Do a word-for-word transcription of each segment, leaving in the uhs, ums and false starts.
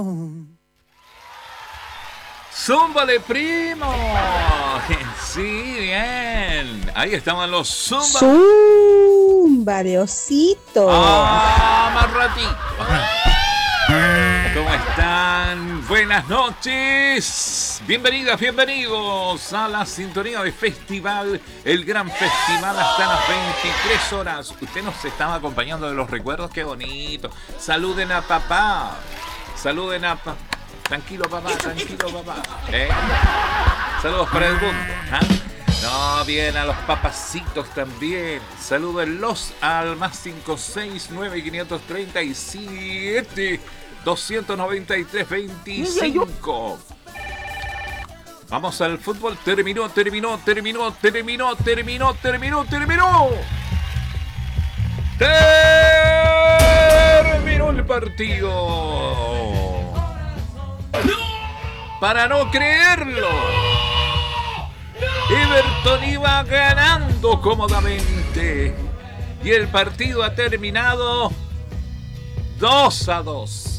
¡Zúmbale, primo! Sí, bien. Ahí estaban los zumba. ¡Zúmbale, osito! ¡Ah, más ratito! ¿Cómo están? Buenas noches. Bienvenidas, bienvenidos a la sintonía de festival, el gran festival hasta las veintitrés horas. Usted nos estaba acompañando de los recuerdos, qué bonito. Saluden a papá. Saluden a papá. Tranquilo, papá, tranquilo, papá. ¿Eh? Saludos para el mundo. ¿eh? No, bien, a los papacitos también. Salúdenlos al más cinco seis nueve cinco tres siete dos nueve tres veinticinco. Vamos al fútbol. Terminó, terminó, terminó, terminó, terminó, terminó, terminó. Terminó el partido. Para no creerlo, Everton iba ganando cómodamente y el partido ha terminado dos a dos.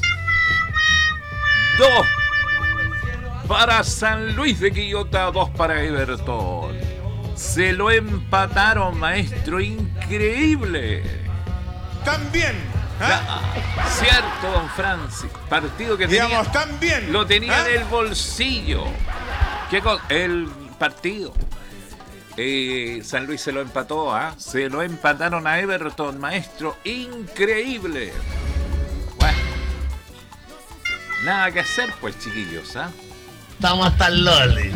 dos para San Luis de Quillota, dos para Everton. Se lo empataron, maestro, increíble. También. ¿Ah? Cierto, don Francis. Partido que tenía, digamos, también. Lo tenía ¿Ah? en el bolsillo. ¿Qué co- el partido. Eh, San Luis se lo empató, ¿ah? ¿eh? Se lo empataron a Everton, maestro. Increíble. Bueno. Nada que hacer, pues, chiquillos, ¿ah? ¿eh? Estamos hasta el loli.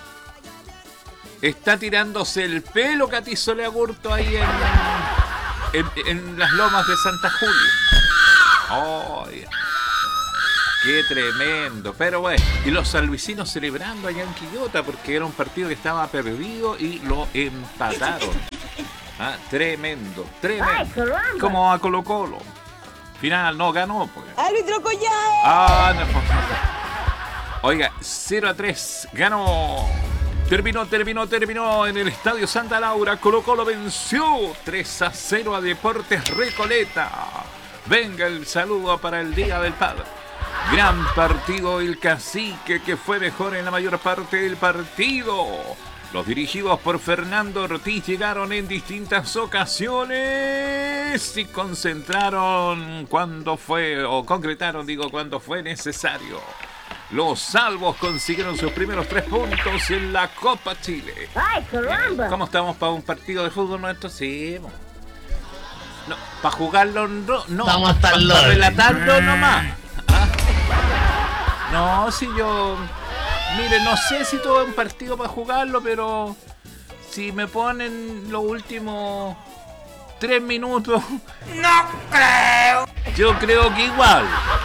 Está tirándose el pelo Catizole Agurto ahí en... En, en las lomas de Santa Julia. ¡Oh! ¡Qué tremendo! Pero bueno, y los salvicinos celebrando allá en Quillota porque era un partido que estaba perdido y lo empataron. ¿Ah? Tremendo, tremendo. Ay, como a Colo Colo. Final, no ganó. Pues. ¡Árbitro Collado! Ah, no. Oiga, cero a tres, ganó. Terminó, terminó, terminó en el Estadio Santa Laura. Colo Colo venció tres a cero a Deportes Recoleta. Venga el saludo para el Día del Padre. Gran partido el Cacique, que fue mejor en la mayor parte del partido. Los dirigidos por Fernando Ortiz llegaron en distintas ocasiones y concentraron cuando fue, o concretaron, digo, cuando fue necesario. Los salvos consiguieron sus primeros tres puntos en la Copa Chile. ¡Ay, caramba! ¿Cómo estamos para un partido de fútbol nuestro? Sí. No, para jugarlo no, no. Estamos hasta el para loli. relatarlo nomás. ¿Ah? No, si yo... Mire, no sé si todo es un partido para jugarlo, pero... Si me ponen los últimos... Tres minutos... No creo. Yo creo que igual.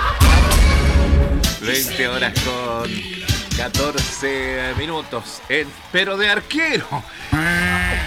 veinte horas con catorce minutos. El, pero de arquero.